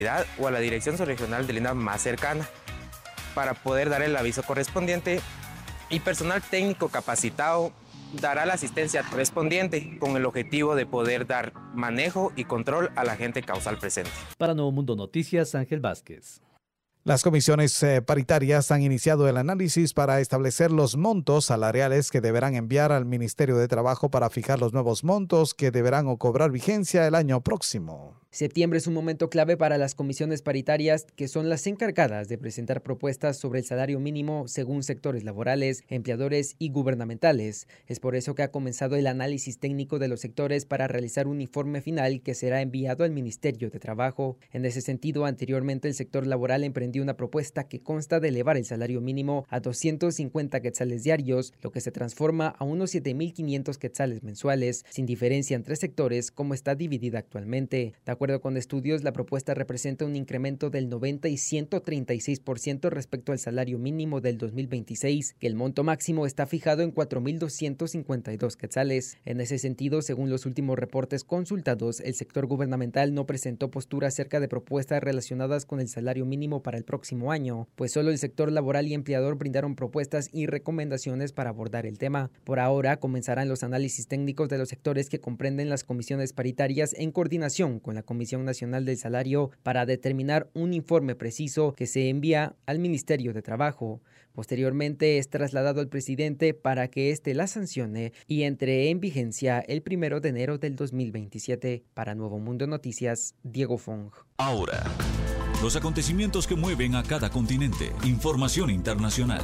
o a la dirección regional del INAH más cercana para poder dar el aviso correspondiente, y personal técnico capacitado dará la asistencia correspondiente con el objetivo de poder dar manejo y control al agente causal presente. Para Nuevo Mundo Noticias, Ángel Vázquez. Las comisiones paritarias han iniciado el análisis para establecer los montos salariales que deberán enviar al Ministerio de Trabajo para fijar los nuevos montos que deberán cobrar vigencia el año próximo. Septiembre es un momento clave para las comisiones paritarias, que son las encargadas de presentar propuestas sobre el salario mínimo según sectores laborales, empleadores y gubernamentales. Es por eso que ha comenzado el análisis técnico de los sectores para realizar un informe final que será enviado al Ministerio de Trabajo. En ese sentido, anteriormente el sector laboral emprendió una propuesta que consta de elevar el salario mínimo a 250 quetzales diarios, lo que se transforma a unos 7.500 quetzales mensuales, sin diferencia entre sectores como está dividida actualmente. De acuerdo con estudios, la propuesta representa un incremento del 90 y 136% respecto al salario mínimo del 2026, que el monto máximo está fijado en 4.252 quetzales. En ese sentido, según los últimos reportes consultados, el sector gubernamental no presentó postura acerca de propuestas relacionadas con el salario mínimo para el próximo año, pues solo el sector laboral y empleador brindaron propuestas y recomendaciones para abordar el tema. Por ahora, comenzarán los análisis técnicos de los sectores que comprenden las comisiones paritarias en coordinación con la Comisión Nacional del Salario para determinar un informe preciso que se envía al Ministerio de Trabajo. Posteriormente es trasladado al presidente para que éste la sancione y entre en vigencia el 1 de enero del 2027. Para Nuevo Mundo Noticias, Diego Fong. Ahora, los acontecimientos que mueven a cada continente. Información internacional.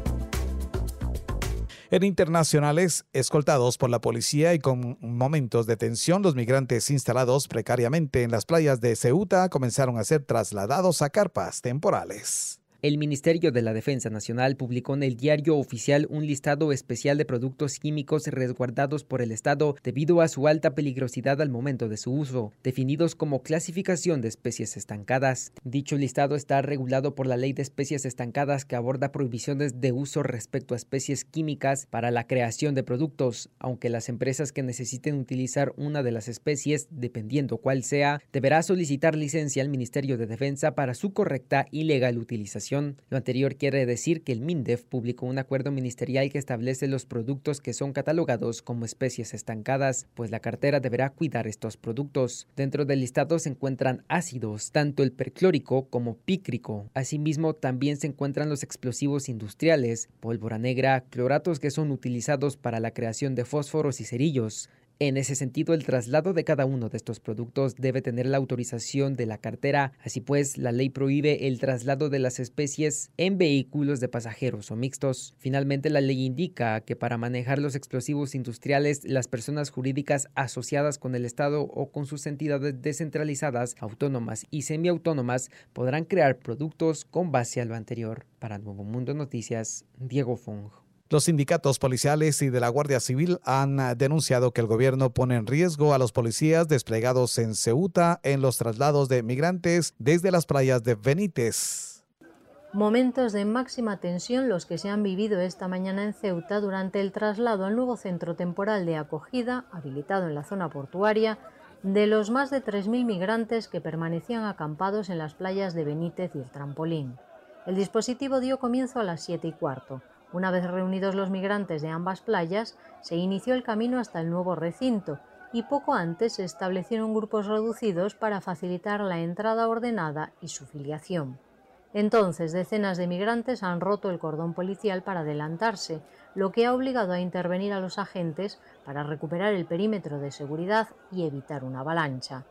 En internacionales, escoltados por la policía y con momentos de tensión, los migrantes instalados precariamente en las playas de Ceuta comenzaron a ser trasladados a carpas temporales. El Ministerio de la Defensa Nacional publicó en el Diario Oficial un listado especial de productos químicos resguardados por el Estado debido a su alta peligrosidad al momento de su uso, definidos como clasificación de especies estancadas. Dicho listado está regulado por la Ley de Especies Estancadas, que aborda prohibiciones de uso respecto a especies químicas para la creación de productos, aunque las empresas que necesiten utilizar una de las especies, dependiendo cuál sea, deberá solicitar licencia al Ministerio de Defensa para su correcta y legal utilización. Lo anterior quiere decir que el MINDEF publicó un acuerdo ministerial que establece los productos que son catalogados como especies estancadas, pues la cartera deberá cuidar estos productos. Dentro del listado se encuentran ácidos, tanto el perclórico como pícrico. Asimismo, también se encuentran los explosivos industriales, pólvora negra, cloratos que son utilizados para la creación de fósforos y cerillos. En ese sentido, el traslado de cada uno de estos productos debe tener la autorización de la cartera. Así pues, la ley prohíbe el traslado de las especies en vehículos de pasajeros o mixtos. Finalmente, la ley indica que para manejar los explosivos industriales, las personas jurídicas asociadas con el Estado o con sus entidades descentralizadas, autónomas y semiautónomas podrán crear productos con base a lo anterior. Para Nuevo Mundo Noticias, Diego Fong. Los sindicatos policiales y de la Guardia Civil han denunciado que el gobierno pone en riesgo a los policías desplegados en Ceuta en los traslados de migrantes desde las playas de Benítez. Momentos de máxima tensión los que se han vivido esta mañana en Ceuta durante el traslado al nuevo centro temporal de acogida, habilitado en la zona portuaria, de los más de 3.000 migrantes que permanecían acampados en las playas de Benítez y el Trampolín. El dispositivo dio comienzo a las 7:15. Una vez reunidos los migrantes de ambas playas, se inició el camino hasta el nuevo recinto y poco antes se establecieron grupos reducidos para facilitar la entrada ordenada y su filiación. Entonces, decenas de migrantes han roto el cordón policial para adelantarse, lo que ha obligado a intervenir a los agentes para recuperar el perímetro de seguridad y evitar una avalancha.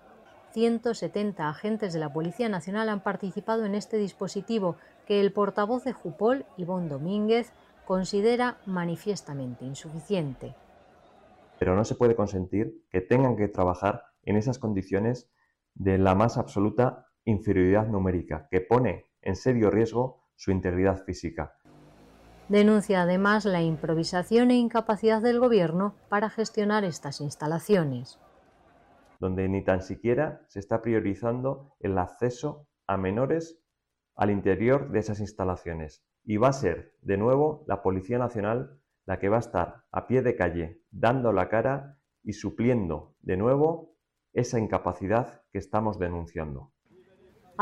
170 agentes de la Policía Nacional han participado en este dispositivo que el portavoz de Jupol, Ivonne Domínguez, considera manifiestamente insuficiente. Pero no se puede consentir que tengan que trabajar en esas condiciones de la más absoluta inferioridad numérica, que pone en serio riesgo su integridad física. Denuncia además la improvisación e incapacidad del Gobierno para gestionar estas instalaciones, donde ni tan siquiera se está priorizando el acceso a menores al interior de esas instalaciones. Y va a ser, de nuevo, la Policía Nacional la que va a estar a pie de calle, dando la cara y supliendo, de nuevo, esa incapacidad que estamos denunciando.